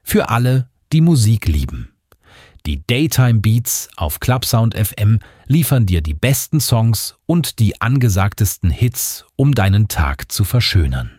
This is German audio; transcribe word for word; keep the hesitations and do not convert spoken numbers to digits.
Für alle, die Musik lieben. Die Daytime Beats auf Clubsound F M liefern dir die besten Songs und die angesagtesten Hits, um deinen Tag zu verschönern.